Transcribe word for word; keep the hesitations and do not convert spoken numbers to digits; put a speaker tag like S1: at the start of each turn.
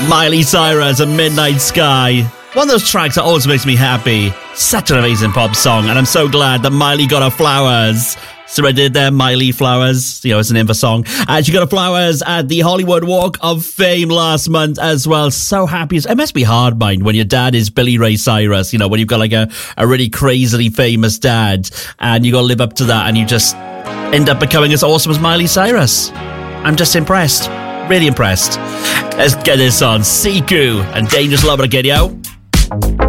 S1: Miley Cyrus and Midnight Sky. One of those tracks that always makes me happy. Such an amazing pop song, and I'm so glad that Miley got her flowers. So I did there, Miley Flowers. You know, it's an name for song. And she got her flowers at the Hollywood Walk of Fame last month as well. So happy. It must be hard, mind, when your dad is Billy Ray Cyrus. You know, when you've got like a, a really crazily famous dad, and you got to live up to that, and you just end up becoming as awesome as Miley Cyrus. I'm just impressed. Really impressed. Let's get this on. Siku and Dangerous Love again, yo.